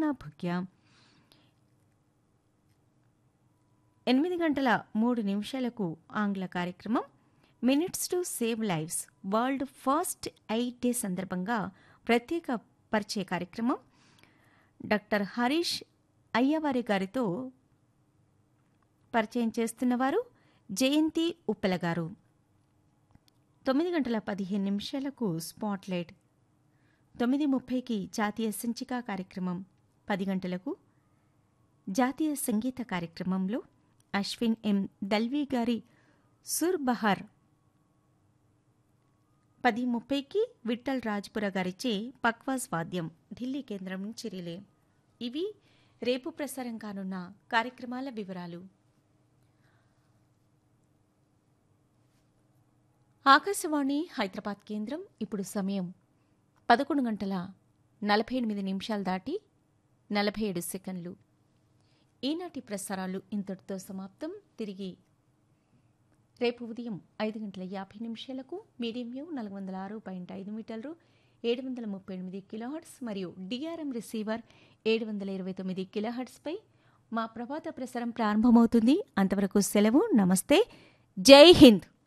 భుగ్య. 8:03 ఆంగ్ల కార్యక్రమం minutes to save lives world first aid day సందర్భంగా ప్రత్యేక పరిచయ కార్యక్రమం డాక్టర్ హరీష్ అయ్యవారి గారితో పరిచయం చేస్తున్నవారు జయంతి ఉప్పల గారు. 9:15 స్పాట్లైట్, 9:30 జాతీయ సంచిక కార్యక్రమం, 10 గంటలకు జాతీయ సంగీత కార్యక్రమంలో అశ్విన్ ఎం దల్వీ గారి సుర్బహార్, 10:30 విఠల్ రాజ్పుర గారిచే పక్వాజ్ వాద్యం ఢిల్లీ కేంద్రం నుంచి రిలే. ఇవి రేపు ప్రసారం కానున్న కార్యక్రమాల వివరాలు. ఆకాశవాణి హైదరాబాద్ కేంద్రం. ఇప్పుడు సమయం 11:48 దాటి 47 సెకండ్లు. ఈనాటి ప్రసారాలు ఇంతటితో సమాప్తం. తిరిగి రేపు ఉదయం 5:50 మీడియం వేవ్ 406.5 మీటర్లు 738 కిలోహెర్ట్జ్ మరియు డిఆర్ఎం రిసీవర్ 729 కిలోహెర్ట్జ్పై మా ప్రభాత ప్రసారం ప్రారంభమవుతుంది. అంతవరకు సెలవు. నమస్తే. జై హింద్.